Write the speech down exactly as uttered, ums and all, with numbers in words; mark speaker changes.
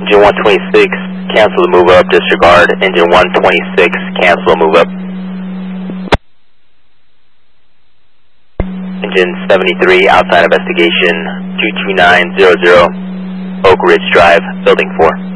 Speaker 1: Engine one twenty-six, cancel the move up, disregard. Engine one twenty-six, cancel the move up. Engine seventy-three, outside investigation, two two nine zero zero, Oak Ridge Drive, building four.